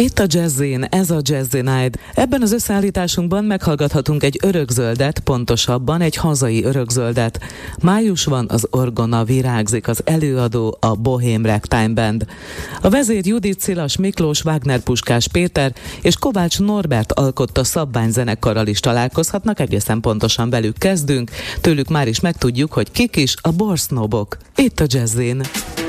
Itt a Jazzin, ez a Jazzy Night. Ebben az összeállításunkban meghallgathatunk egy örökzöldet, pontosabban egy hazai örökzöldet. Május van, az orgona virágzik, az előadó a Bohém Ragtime Band. A vezér Judit Szilas Miklós, Wagner Puskás Péter és Kovács Norbert alkotta szabványzenekarral is találkozhatnak, egészen pontosan velük kezdünk. Tőlük már is megtudjuk, hogy kik is a Borsznobok. Itt a Jazzin.